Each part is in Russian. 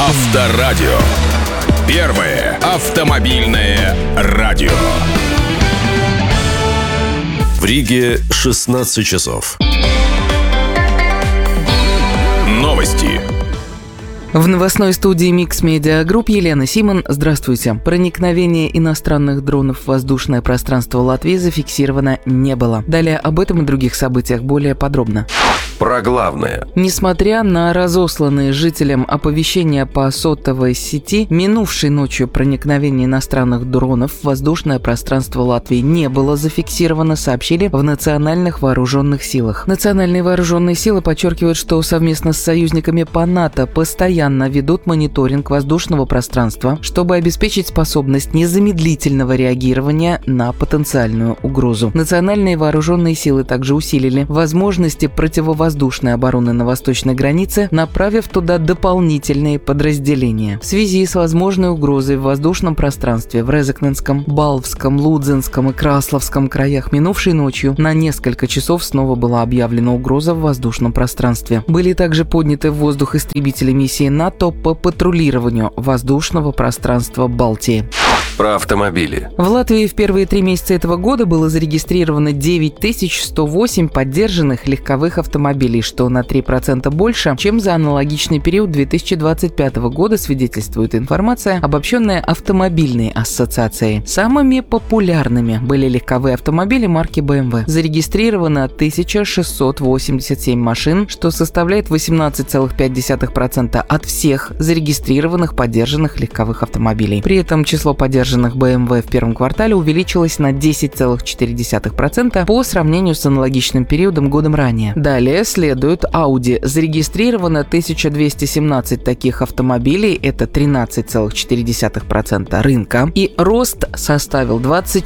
Авторадио. Первое автомобильное радио. В Риге 16 часов. Новости. В новостной студии Mix Media Group Елена Симон. Здравствуйте. Проникновение иностранных дронов в воздушное пространство Латвии зафиксировано не было. Далее об этом и других событиях более подробно. Про главное. Несмотря на разосланные жителям оповещения по сотовой сети, минувшей ночью проникновение иностранных дронов в воздушное пространство Латвии не было зафиксировано, сообщили в Национальных вооруженных силах. Национальные вооруженные силы подчеркивают, что совместно с союзниками по НАТО постоянно ведут мониторинг воздушного пространства, чтобы обеспечить способность незамедлительного реагирования на потенциальную угрозу. Национальные вооруженные силы также усилили возможности противовоздушной обороны на восточной границе, направив туда дополнительные подразделения. В связи с возможной угрозой в воздушном пространстве в Резекненском, Балвском, Лудзенском и Красловском краях минувшей ночью на несколько часов снова была объявлена угроза в воздушном пространстве. Были также подняты в воздух истребители миссии НАТО по патрулированию воздушного пространства Балтии. Про автомобили. В Латвии в первые 3 месяца этого года было зарегистрировано 9108 поддержанных легковых автомобилей, что на 3% больше, чем за аналогичный период 2025 года, свидетельствует информация, обобщенная Автомобильной ассоциацией. Самыми популярными были легковые автомобили марки BMW. Зарегистрировано 1687 машин, что составляет 18,5% от всех зарегистрированных поддержанных легковых автомобилей. При этом число поддержанных BMW в первом квартале увеличилось на 10,4% по сравнению с аналогичным периодом годом ранее. Далее следует Audi. Зарегистрировано 1217 таких автомобилей, это 13,4% рынка, и рост составил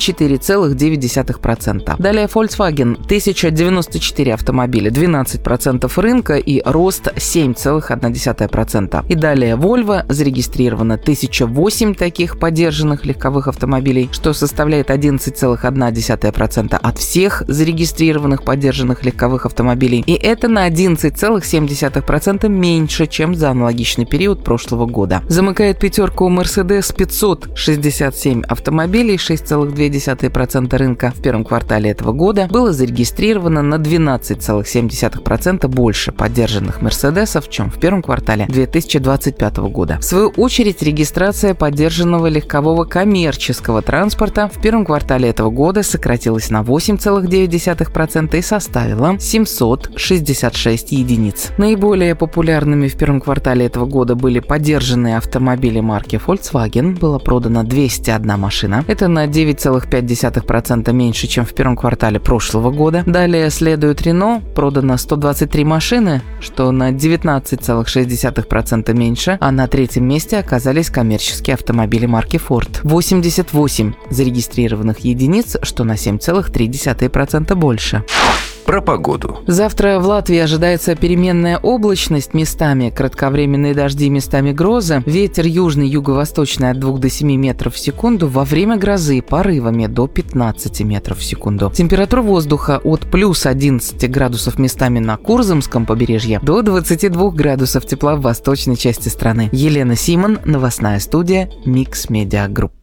24,9%. Далее Volkswagen. 1094 автомобиля, 12% рынка и рост 7,1%. И далее Volvo. Зарегистрировано 1008 таких поддержанных легковых автомобилей, что составляет 11,1% от всех зарегистрированных поддержанных легковых автомобилей. И это на 11,7% меньше, чем за аналогичный период прошлого года. Замыкает пятерку Mercedes 567 автомобилей, 6,2% рынка. В первом квартале этого года было зарегистрировано на 12,7% больше поддержанных Мерседесов, чем в первом квартале 2025 года. В свою очередь, регистрация поддержанного легкового коммерческого транспорта в первом квартале этого года сократилась на 8,9% и составила 766 единиц. Наиболее популярными в первом квартале этого года были поддержанные автомобили марки Volkswagen. Было продано 201 машина. Это на 9,5% меньше, чем в первом квартале прошлого года. Далее следует Renault. Продано 123 машины, что на 19,6% меньше, а на третьем месте оказались коммерческие автомобили марки Ford. 88 зарегистрированных единиц, что на 7,3% больше. Про погоду. Завтра в Латвии ожидается переменная облачность, местами кратковременные дожди, местами грозы. Ветер южный, юго-восточный от 2 до 7 метров в секунду. Во время грозы порывами до 15 метров в секунду. Температура воздуха от плюс 11 градусов местами на Курзамском побережье до 22 градусов тепла в восточной части страны. Елена Симон, новостная студия Mix Media Group.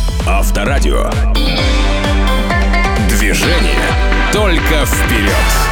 Авторадио. Движение только вперед.